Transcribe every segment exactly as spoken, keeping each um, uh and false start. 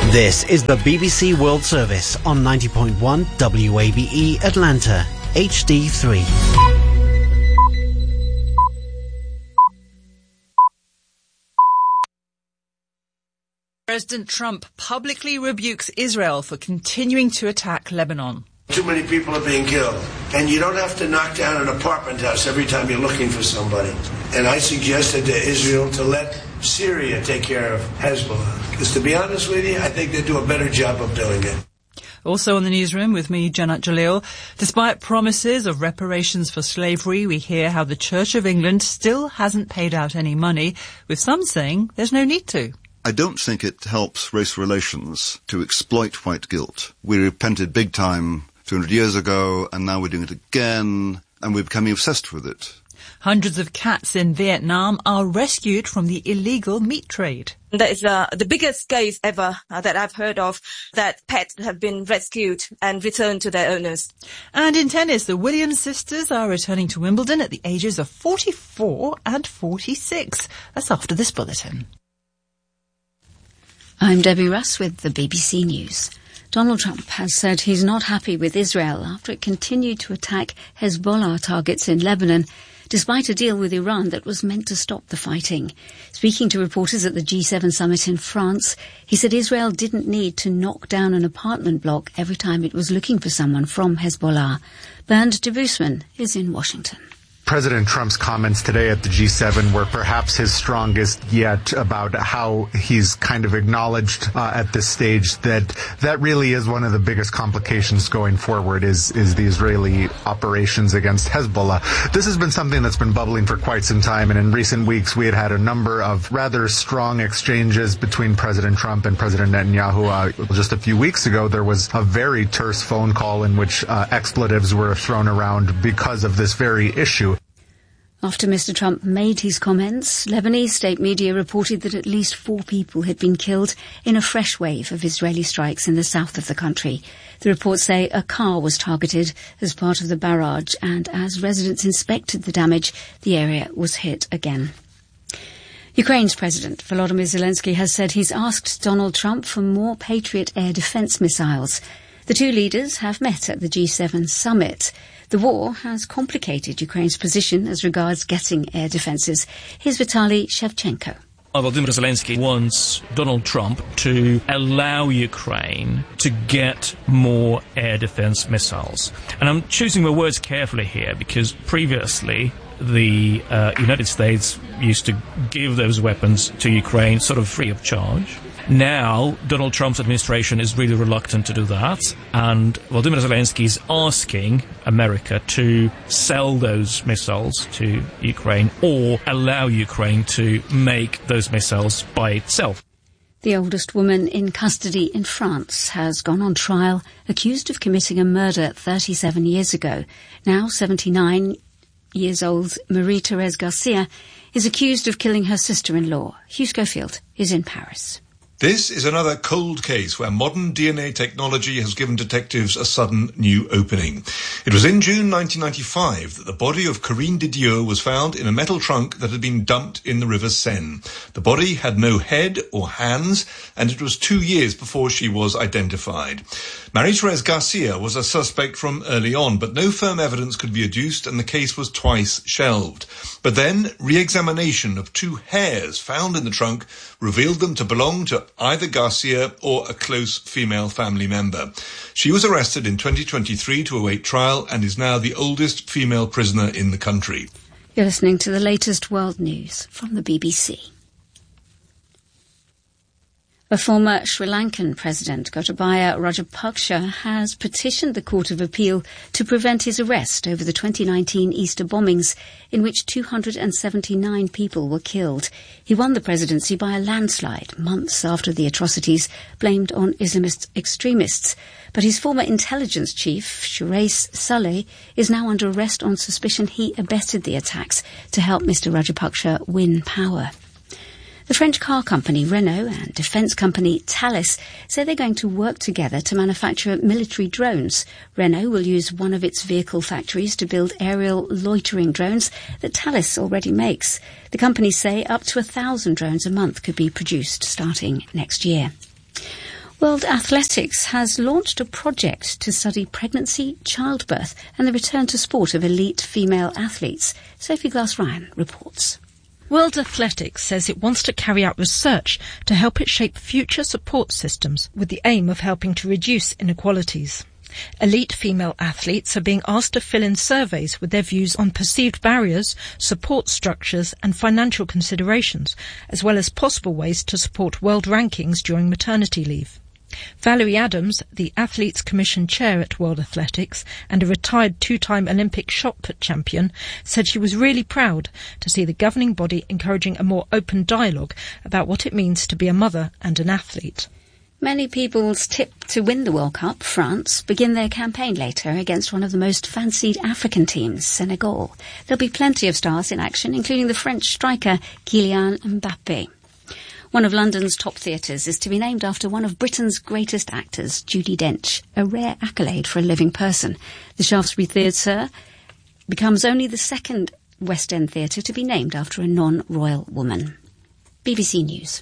This is the B B C World Service on ninety point one W A B E Atlanta, H D three. President Trump publicly rebukes Israel for continuing to attack Lebanon. Too many people are being killed, and you don't have to knock down an apartment house every time you're looking for somebody. And I suggested to Israel to let Syria take care of Hezbollah. Because to be honest with you, I think they do a better job of doing it. Also in the newsroom with me, Janat Jalil. Despite promises of reparations for slavery, we hear how the Church of England still hasn't paid out any money, with some saying there's no need to. I don't think it helps race relations to exploit white guilt. We repented big time two hundred years ago, and now we're doing it again, and we're becoming obsessed with it. Hundreds of cats in Vietnam are rescued from the illegal meat trade. That is uh, the biggest case ever uh, that I've heard of, that pets have been rescued and returned to their owners. And in tennis, the Williams sisters are returning to Wimbledon at the ages of forty-four and forty-six. That's after this bulletin. I'm Debbie Russ with the B B C News. Donald Trump has said he's not happy with Israel after it continued to attack Hezbollah targets in Lebanon, despite a deal with Iran that was meant to stop the fighting. Speaking to reporters at the G seven summit in France, he said Israel didn't need to knock down an apartment block every time it was looking for someone from Hezbollah. Bernd de Boosman is in Washington. President Trump's comments today at the G seven were perhaps his strongest yet, about how he's kind of acknowledged uh, at this stage that that really is one of the biggest complications going forward is, is the Israeli operations against Hezbollah. This has been something that's been bubbling for quite some time, and in recent weeks we had had a number of rather strong exchanges between President Trump and President Netanyahu. Uh, just a few weeks ago there was a very terse phone call in which uh, expletives were thrown around because of this very issue. After Mister Trump made his comments, Lebanese state media reported that at least four people had been killed in a fresh wave of Israeli strikes in the south of the country. The reports say a car was targeted as part of the barrage, and as residents inspected the damage, the area was hit again. Ukraine's President Volodymyr Zelensky has said he's asked Donald Trump for more Patriot air defense missiles. The two leaders have met at the G seven summit. The war has complicated Ukraine's position as regards getting air defences. Here's Vitaly Shevchenko. Volodymyr Zelensky wants Donald Trump to allow Ukraine to get more air defense missiles. And I'm choosing my words carefully here because previously the uh, United States used to give those weapons to Ukraine sort of free of charge. Now, Donald Trump's administration is really reluctant to do that, and Volodymyr Zelensky is asking America to sell those missiles to Ukraine or allow Ukraine to make those missiles by itself. The oldest woman in custody in France has gone on trial, accused of committing a murder thirty-seven years ago. Now seventy-nine years old, Marie-Thérèse Garcia is accused of killing her sister-in-law. Hugh Schofield is in Paris. This is another cold case where modern D N A technology has given detectives a sudden new opening. It was in June nineteen ninety-five that the body of Corinne Didier was found in a metal trunk that had been dumped in the River Seine. The body had no head or hands, and it was two years before she was identified. Marie-Thérèse Garcia was a suspect from early on, but no firm evidence could be adduced, and the case was twice shelved. But then, re-examination of two hairs found in the trunk revealed them to belong to either Garcia or a close female family member. She was arrested in twenty twenty-three to await trial and is now the oldest female prisoner in the country. You're listening to the latest world news from the B B C. A former Sri Lankan president, Gotabaya Rajapaksa, has petitioned the Court of Appeal to prevent his arrest over the twenty nineteen Easter bombings in which two hundred seventy-nine people were killed. He won the presidency by a landslide months after the atrocities blamed on Islamist extremists. But his former intelligence chief, Suresh Saleh, is now under arrest on suspicion he abetted the attacks to help Mister Rajapaksa win power. The French car company Renault and defence company Thales say they're going to work together to manufacture military drones. Renault will use one of its vehicle factories to build aerial loitering drones that Thales already makes. The companies say up to a thousand drones a month could be produced starting next year. World Athletics has launched a project to study pregnancy, childbirth and the return to sport of elite female athletes. Sophie Glass-Ryan reports. World Athletics says it wants to carry out research to help it shape future support systems with the aim of helping to reduce inequalities. Elite female athletes are being asked to fill in surveys with their views on perceived barriers, support structures and financial considerations, as well as possible ways to support world rankings during maternity leave. Valerie Adams, the Athletes Commission chair at World Athletics and a retired two-time Olympic shot put champion, said she was really proud to see the governing body encouraging a more open dialogue about what it means to be a mother and an athlete. Many people's tip to win the World Cup, France, begin their campaign later against one of the most fancied African teams, Senegal. There'll be plenty of stars in action, including the French striker Kylian Mbappe. One of London's top theatres is to be named after one of Britain's greatest actors, Judi Dench, a rare accolade for a living person. The Shaftesbury Theatre becomes only the second West End theatre to be named after a non-royal woman. B B C News.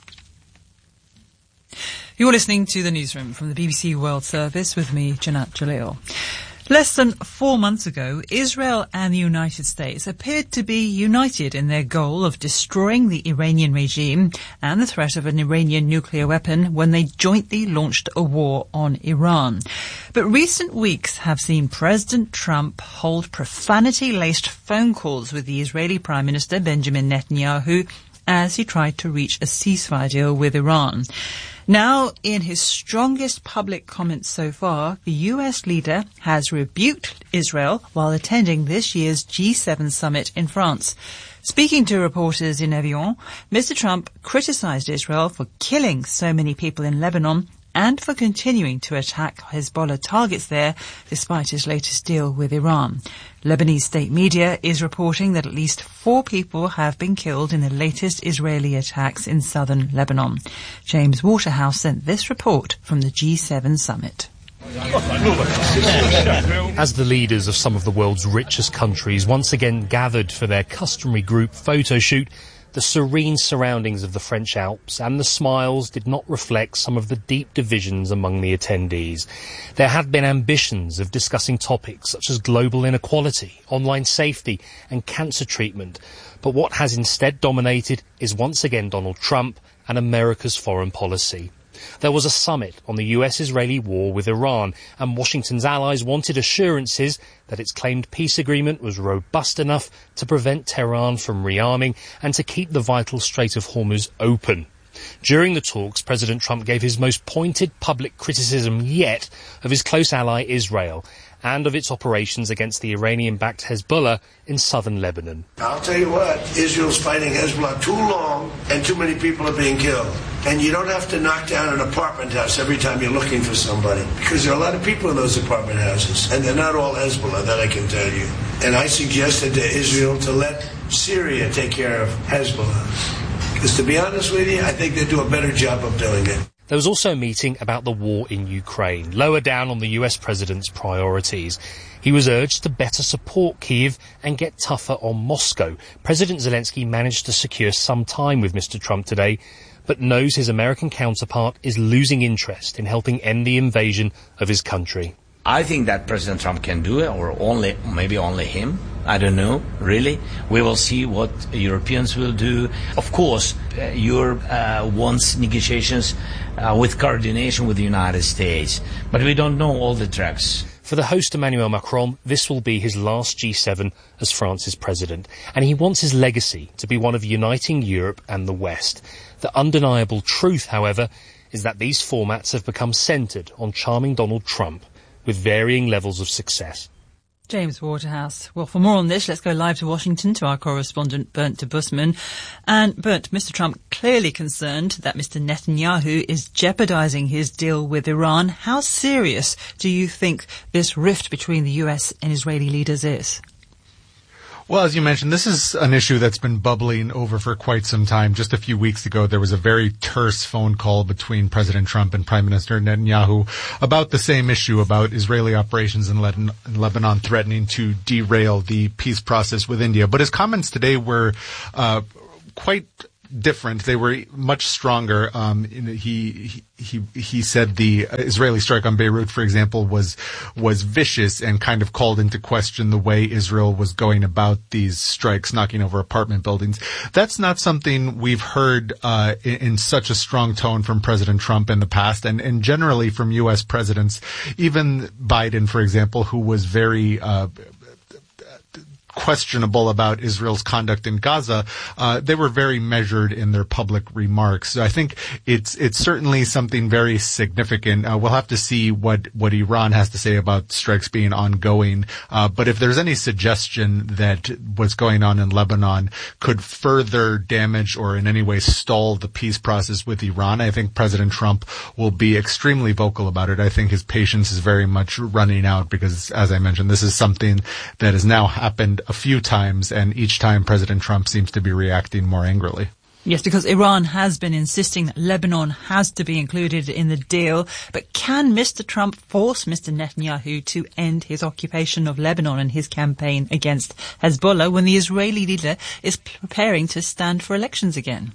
You're listening to the newsroom from the B B C World Service with me, Janat Jalil. Less than four months ago, Israel and the United States appeared to be united in their goal of destroying the Iranian regime and the threat of an Iranian nuclear weapon when they jointly launched a war on Iran. But recent weeks have seen President Trump hold profanity-laced phone calls with the Israeli Prime Minister Benjamin Netanyahu as he tried to reach a ceasefire deal with Iran. Now, in his strongest public comments so far, the U S leader has rebuked Israel while attending this year's G seven summit in France. Speaking to reporters in Evian, Mister Trump criticized Israel for killing so many people in Lebanon and for continuing to attack Hezbollah targets there despite his latest deal with Iran. Lebanese state media is reporting that at least four people have been killed in the latest Israeli attacks in southern Lebanon. James Waterhouse sent this report from the G seven summit. As the leaders of some of the world's richest countries once again gathered for their customary group photo shoot, the serene surroundings of the French Alps and the smiles did not reflect some of the deep divisions among the attendees. There had been ambitions of discussing topics such as global inequality, online safety and cancer treatment, but what has instead dominated is once again Donald Trump and America's foreign policy. There was a summit on the U S-Israeli war with Iran, and Washington's allies wanted assurances that its claimed peace agreement was robust enough to prevent Tehran from rearming and to keep the vital Strait of Hormuz open. During the talks, President Trump gave his most pointed public criticism yet of his close ally Israel and of its operations against the Iranian-backed Hezbollah in southern Lebanon. I'll tell you what, Israel's fighting Hezbollah too long and too many people are being killed. And you don't have to knock down an apartment house every time you're looking for somebody, because there are a lot of people in those apartment houses, and they're not all Hezbollah, that I can tell you. And I suggested to Israel to let Syria take care of Hezbollah. Because to be honest with you, I think they do a better job of doing it. There was also a meeting about the war in Ukraine, lower down on the U S president's priorities. He was urged to better support Kyiv and get tougher on Moscow. President Zelensky managed to secure some time with Mister Trump today, but knows his American counterpart is losing interest in helping end the invasion of his country. I think that President Trump can do it, or only, maybe only him. I don't know, really. We will see what Europeans will do. Of course, uh, Europe uh, wants negotiations uh, with coordination with the United States, but we don't know all the tracks. For the host Emmanuel Macron, this will be his last G seven as France's president, and he wants his legacy to be one of uniting Europe and the West. The undeniable truth, however, is that these formats have become centred on charming Donald Trump, with varying levels of success. James Waterhouse. Well, for more on this, let's go live to Washington to our correspondent Bernd de Busman. And Bernd, Mister Trump clearly concerned that Mister Netanyahu is jeopardising his deal with Iran. How serious do you think this rift between the U S and Israeli leaders is? Well, as you mentioned, this is an issue that's been bubbling over for quite some time. Just a few weeks ago, there was a very terse phone call between President Trump and Prime Minister Netanyahu about the same issue, about Israeli operations in Lebanon threatening to derail the peace process with India. But his comments today were uh, quite different. They were much stronger. Um, he, he, he said the Israeli strike on Beirut, for example, was, was vicious and kind of called into question the way Israel was going about these strikes, knocking over apartment buildings. That's not something we've heard, uh, in, in such a strong tone from President Trump in the past, and, and generally from U S presidents. Even Biden, for example, who was very, uh, questionable about Israel's conduct in Gaza, uh, they were very measured in their public remarks. So I think it's it's certainly something very significant. Uh, we'll have to see what, what Iran has to say about strikes being ongoing. Uh, but if there's any suggestion that what's going on in Lebanon could further damage or in any way stall the peace process with Iran, I think President Trump will be extremely vocal about it. I think his patience is very much running out because, as I mentioned, this is something that has now happened a few times, and each time President Trump seems to be reacting more angrily. Yes, because Iran has been insisting that Lebanon has to be included in the deal. But can Mister Trump force Mister Netanyahu to end his occupation of Lebanon and his campaign against Hezbollah when the Israeli leader is preparing to stand for elections again?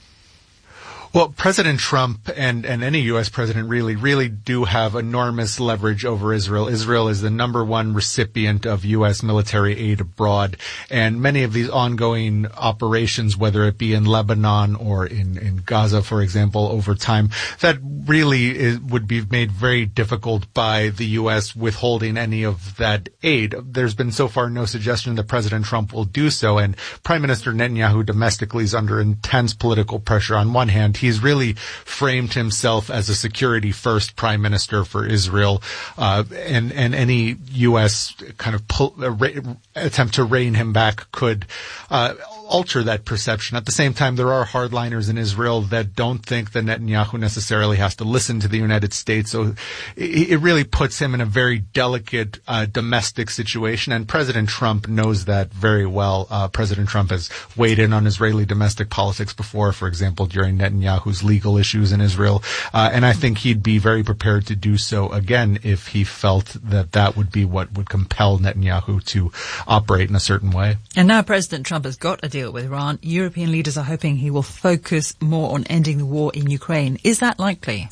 Well, President Trump and, and any U S president really, really do have enormous leverage over Israel. Israel is the number one recipient of U S military aid abroad. And many of these ongoing operations, whether it be in Lebanon or in, in Gaza, for example, over time, that really is, would be made very difficult by the U S withholding any of that aid. There's been so far no suggestion that President Trump will do so. And Prime Minister Netanyahu domestically is under intense political pressure. On one hand, he's really framed himself as a security-first prime minister for Israel, uh, and, and any U S kind of pull, uh, ra- attempt to rein him back could uh, alter that perception. At the same time, there are hardliners in Israel that don't think that Netanyahu necessarily has to listen to the United States. So it, it really puts him in a very delicate uh, domestic situation, and President Trump knows that very well. Uh, President Trump has weighed in on Israeli domestic politics before, for example, during Netanyahu's legal issues in Israel, uh, and I think he'd be very prepared to do so again if he felt that that would be what would compel Netanyahu to operate in a certain way. And now President Trump has got a deal with Iran. European leaders are hoping he will focus more on ending the war in Ukraine. Is that likely?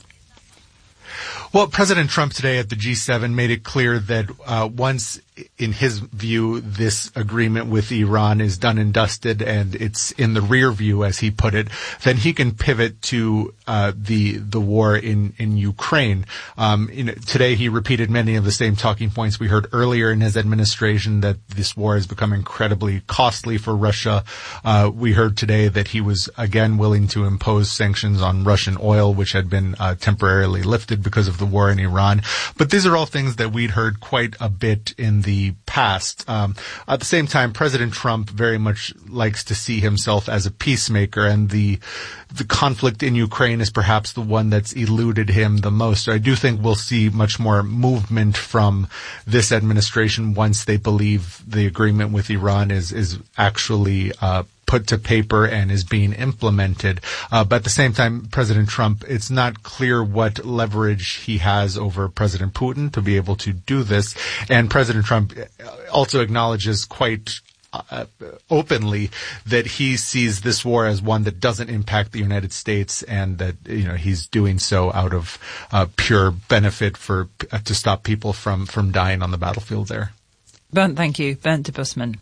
Well, President Trump today at the G seven made it clear that uh, once, in his view, this agreement with Iran is done and dusted and it's in the rear view, as he put it, then he can pivot to uh, the the war in, in Ukraine. Um, you know, today he repeated many of the same talking points we heard earlier in his administration, that this war has become incredibly costly for Russia. Uh, we heard today that he was again willing to impose sanctions on Russian oil, which had been uh, temporarily lifted because of the war in Iran. But these are all things that we'd heard quite a bit in the past. Um, at the same time, President Trump very much likes to see himself as a peacemaker, and the the conflict in Ukraine is perhaps the one that's eluded him the most. So I do think we'll see much more movement from this administration once they believe the agreement with Iran is is actually uh put to paper and is being implemented. Uh, but at the same time, President Trump, it's not clear what leverage he has over President Putin to be able to do this. And President Trump also acknowledges quite uh, openly that he sees this war as one that doesn't impact the United States, and that, you know, he's doing so out of uh, pure benefit for uh, to stop people from, from dying on the battlefield there. Bernd, thank you. Bernd de Busman.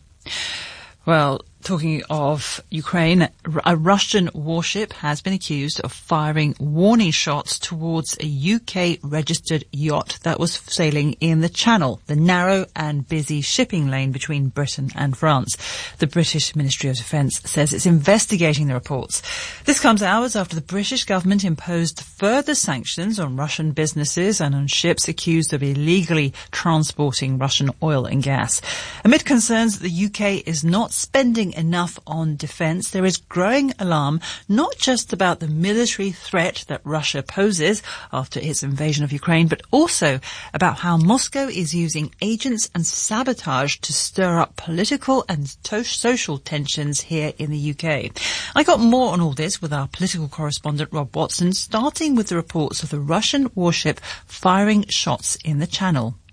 Well, talking of Ukraine, a Russian warship has been accused of firing warning shots towards a U K-registered yacht that was sailing in the Channel, the narrow and busy shipping lane between Britain and France. The British Ministry of Defence says it's investigating the reports. This comes hours after the British government imposed further sanctions on Russian businesses and on ships accused of illegally transporting Russian oil and gas. Amid concerns that the U K is not spending enough on defence, there is growing alarm not just about the military threat that Russia poses after its invasion of Ukraine, but also about how Moscow is using agents and sabotage to stir up political and to- social tensions here in the U K. I got more on all this with our political correspondent Rob Watson, starting with the reports of the Russian warship firing shots in the Channel.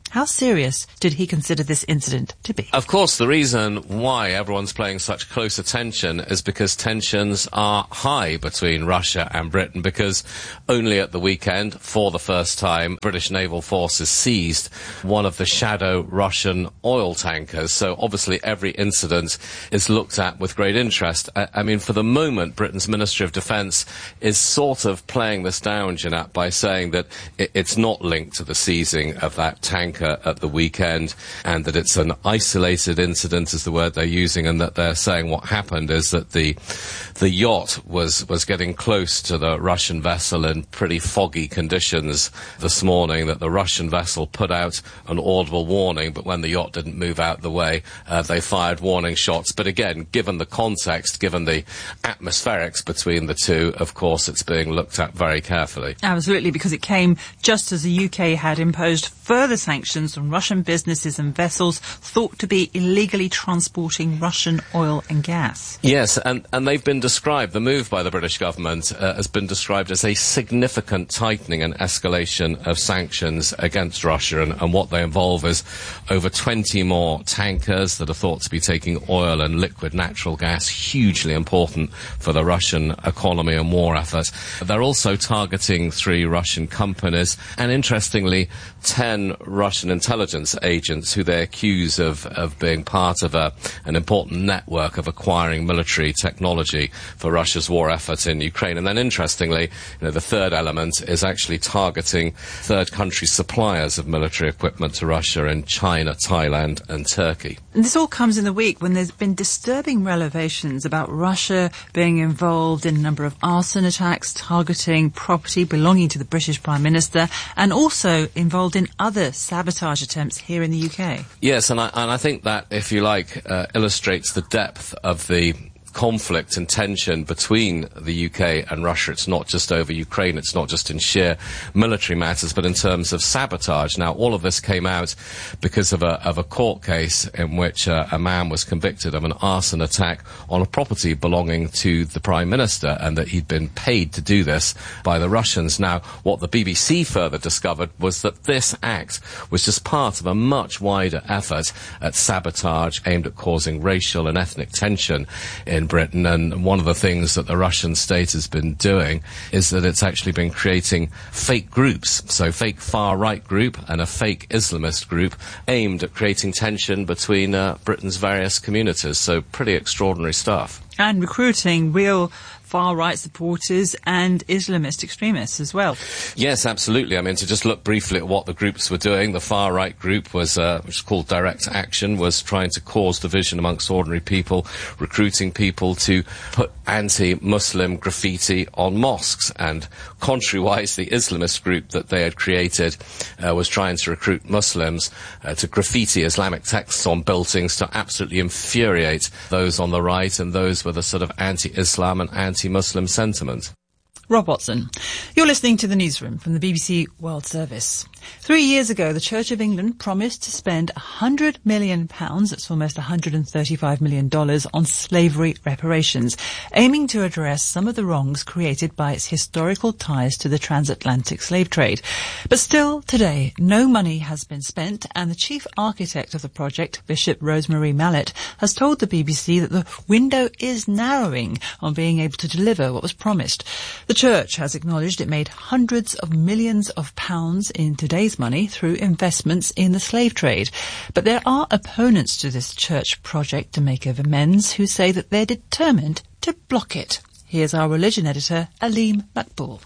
How serious did he consider this incident to be? Of course, the reason why everyone's paying such close attention is because tensions are high between Russia and Britain, because only at the weekend, for the first time, British naval forces seized one of the shadow Russian oil tankers. So obviously every incident is looked at with great interest. I, I mean, for the moment, Britain's Ministry of Defence is sort of playing this down, Jeanette, by saying that it, it's not linked to the seizing of that tanker at the weekend, and that it's an isolated incident is the word they're using, and that they're saying what happened is that the the yacht was was getting close to the Russian vessel in pretty foggy conditions this morning, that the Russian vessel put out an audible warning, but when the yacht didn't move out the way, uh, they fired warning shots. But again, given the context, given the atmospherics between the two, of course it's being looked at very carefully. Absolutely, because it came just as the U K had imposed further sanctions on Russian businesses and vessels thought to be illegally transporting Russian oil and gas. Yes, and, and they've been described, the move by the British government uh, has been described as a significant tightening and escalation of sanctions against Russia, and, and what they involve is over twenty more tankers that are thought to be taking oil and liquid natural gas, hugely important for the Russian economy and war effort. They're also targeting three Russian companies, and interestingly, ten Russian intelligence agents who they accuse of, of being part of a, an important network of acquiring military technology for Russia's war effort in Ukraine. And then interestingly, you know, the third element is actually targeting third country suppliers of military equipment to Russia in China, Thailand and Turkey. And this all comes in the week when there's been disturbing revelations about Russia being involved in a number of arson attacks targeting property belonging to the British Prime Minister, and also involved in other sabotage attempts here in the U K. Yes, and I, and I think that, if you like, uh, illustrates the depth of the conflict and tension between the U K and Russia. It's not just over Ukraine, it's not just in sheer military matters, but in terms of sabotage. Now, all of this came out because of a, of a court case in which uh, a man was convicted of an arson attack on a property belonging to the Prime Minister, and that he'd been paid to do this by the Russians. Now, what the B B C further discovered was that this act was just part of a much wider effort at sabotage aimed at causing racial and ethnic tension in Britain. And one of the things that the Russian state has been doing is that it's actually been creating fake groups, so fake far-right group and a fake Islamist group aimed at creating tension between uh, Britain's various communities. So pretty extraordinary stuff. And recruiting real far-right supporters and Islamist extremists as well. Yes, absolutely. I mean, to just look briefly at what the groups were doing, the far-right group was, uh, which is called Direct Action, was trying to cause division amongst ordinary people, recruiting people to put anti-Muslim graffiti on mosques. And contrary-wise, the Islamist group that they had created uh, was trying to recruit Muslims uh, to graffiti Islamic texts on buildings to absolutely infuriate those on the right and those with a sort of anti-Islam and anti Anti-Muslim sentiment. Rob Watson. You're listening to the Newsroom from the B B C World Service. Three years ago, the Church of England promised to spend one hundred million pounds, that's almost one hundred thirty-five million dollars, on slavery reparations, aiming to address some of the wrongs created by its historical ties to the transatlantic slave trade. But still, today, no money has been spent, and the chief architect of the project, Bishop Rosemary Mallett, has told the B B C that the window is narrowing on being able to deliver what was promised. The Church has acknowledged it made hundreds of millions of pounds in today's money through investments in the slave trade. But there are opponents to this church project to make of amends who say that they're determined to block it. Here's our religion editor, Aleem Makbul.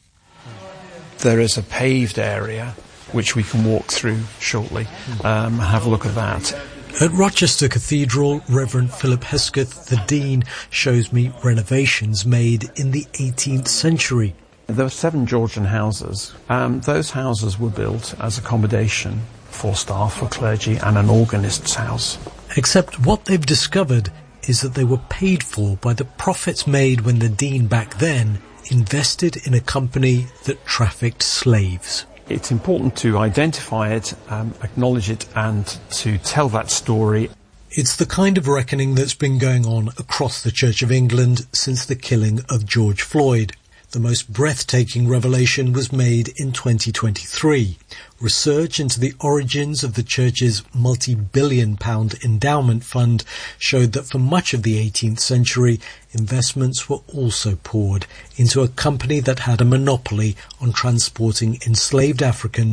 There is a paved area which we can walk through shortly, um, have a look at that. At Rochester Cathedral, Reverend Philip Hesketh, the Dean, shows me renovations made in the eighteenth century. There were seven Georgian houses. Um, those houses were built as accommodation for staff, for clergy, and an organist's house. Except what they've discovered is that they were paid for by the profits made when the Dean back then invested in a company that trafficked slaves. It's important to identify it, um, acknowledge it, and to tell that story. It's the kind of reckoning that's been going on across the Church of England since the killing of George Floyd. The most breathtaking revelation was made in twenty twenty-three. Research into the origins of the church's multi-billion pound endowment fund showed that for much of the eighteenth century, investments were also poured into a company that had a monopoly on transporting enslaved Africans